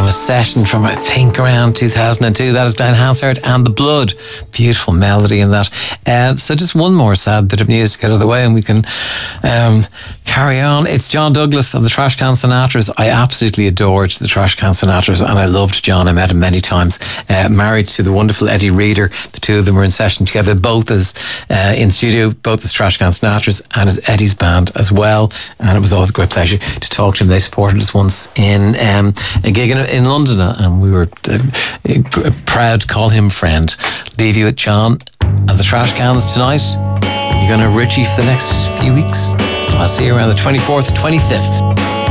a session from, I think, around 2002. That is Glenn Hansard and The Blood. Beautiful melody in that. So just one more sad bit of news to get out of the way and we can carry on. It's John Douglas of the Trashcan Sinatras. I absolutely adored the Trashcan Sinatras and I loved John. I met him many times. Married to the wonderful Eddie Reader. The two of them were in session together, both as in studio, both as Trashcan Sinatras and as Eddie's band as well. And it was always a great pleasure to talk to him. They supported us once in a gig in London, and we were proud to call him friend. Leave you with John and the Trashcans tonight. You're going to have Richie for the next few weeks. So I'll see you around the 24th, 25th.